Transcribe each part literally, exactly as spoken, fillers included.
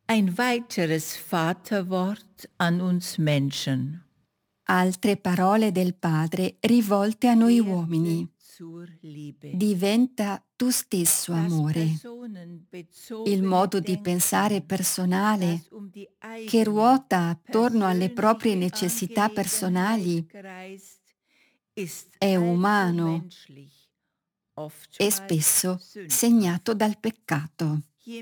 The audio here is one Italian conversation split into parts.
Ein weiteres Vaterwort an uns Menschen. Altre parole del Padre rivolte a noi uomini. Zur Liebe. Diventa tu stesso amore. Il modo di pensare personale che ruota attorno alle proprie necessità personali è umano e spesso segnato dal peccato.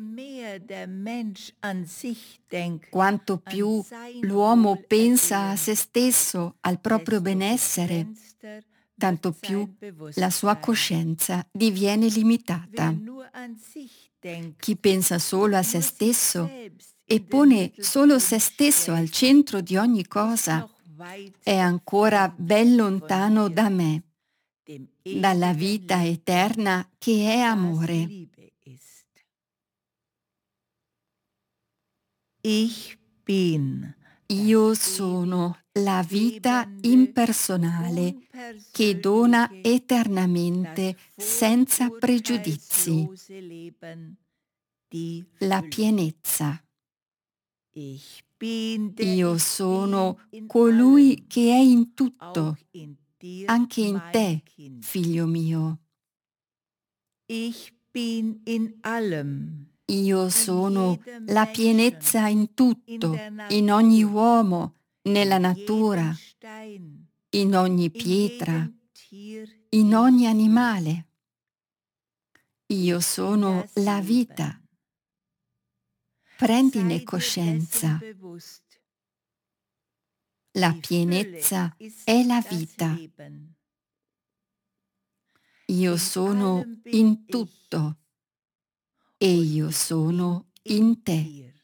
Quanto più l'uomo pensa a se stesso, al proprio benessere, tanto più la sua coscienza diviene limitata. Chi pensa solo a se stesso e pone solo se stesso al centro di ogni cosa è ancora ben lontano da me, dalla vita eterna che è amore. Ich bin. Io sono la vita impersonale che dona eternamente senza pregiudizi, la pienezza. Io sono colui che è in tutto, anche in te, figlio mio. Ich bin in allem. Io sono la pienezza in tutto, in ogni uomo, nella natura, in ogni pietra, in ogni animale. Io sono la vita. Prendine coscienza. La pienezza è la vita. Io sono in tutto e io sono in te.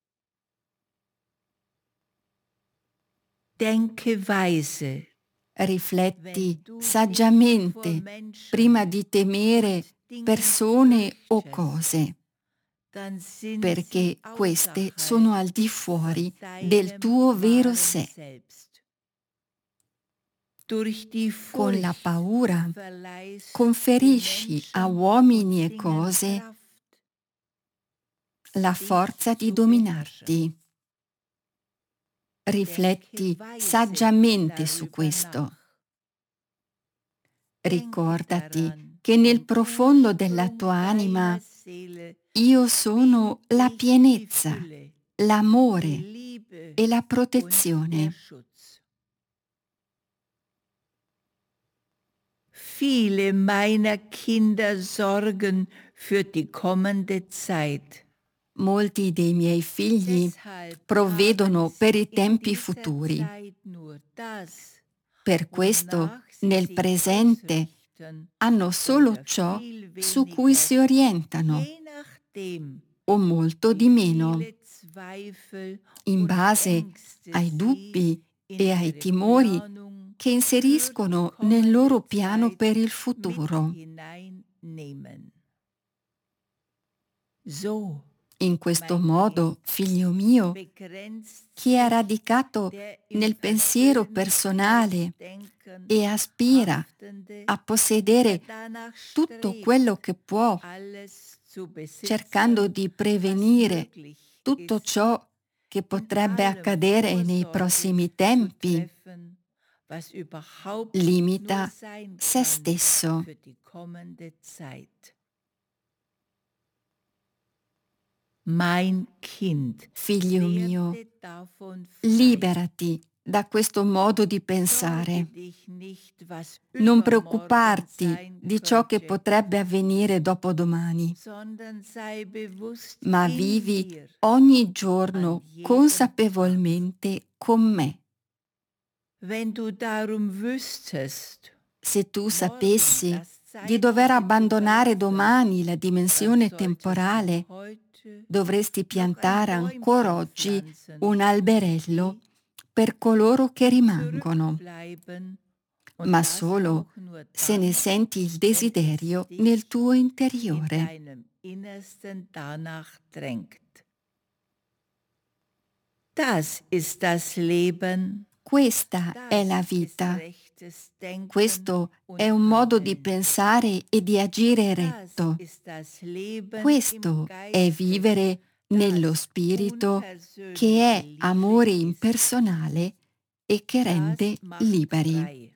Denke weise. Rifletti saggiamente prima di temere persone o cose, perché queste sono al di fuori del tuo vero sé. Con la paura conferisci a uomini e cose la forza di dominarti. Rifletti saggiamente su questo. Ricordati che nel profondo della tua anima io sono la pienezza, l'amore e la protezione. Viele meiner Kinder sorgen für die kommende Zeit. Molti dei miei figli provvedono per i tempi futuri. Per questo, nel presente, hanno solo ciò su cui si orientano, o molto di meno, in base ai dubbi e ai timori che inseriscono nel loro piano per il futuro. In questo modo, figlio mio, chi è radicato nel pensiero personale e aspira a possedere tutto quello che può, cercando di prevenire tutto ciò che potrebbe accadere nei prossimi tempi, limita se stesso. Mein Kind, figlio mio, liberati da questo modo di pensare. Non preoccuparti di ciò che potrebbe avvenire dopodomani, ma vivi ogni giorno consapevolmente con me. Se tu sapessi di dover abbandonare domani la dimensione temporale, dovresti piantare ancora oggi un alberello per coloro che rimangono, ma solo se ne senti il desiderio nel tuo interiore. Das ist das Leben. Questa è la vita. Questo è un modo di pensare e di agire retto. Questo è vivere nello spirito che è amore impersonale e che rende liberi.